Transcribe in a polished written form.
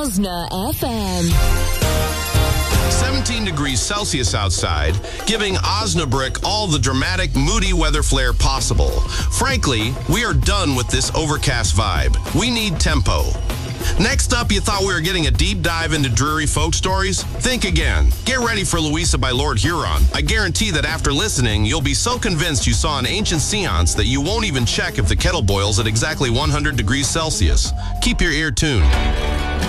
Osna FM. 17 degrees Celsius outside, giving Osnabrück all the dramatic, moody weather flare possible. Frankly, we are done with this overcast vibe. We need tempo. Next up, you thought we were getting a deep dive into dreary folk stories? Think again. Get ready for Louisa by Lord Huron. I guarantee that after listening, you'll be so convinced you saw an ancient seance that you won't even check if the kettle boils at exactly 100 degrees Celsius. Keep your ear tuned.